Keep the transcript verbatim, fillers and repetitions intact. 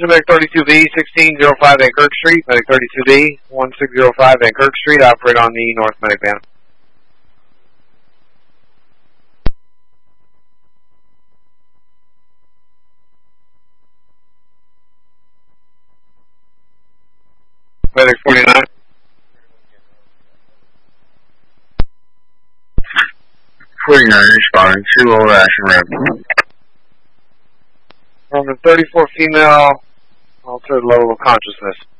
is Medic thirty-two B, sixteen oh five Van Kirk Street. Medic thirty-two B, sixteen oh five Van Kirk Street. Operate on the North Medic van. Medic forty-nine. forty-nine responding to old action ramp. From the thirty-four female, altered level of consciousness.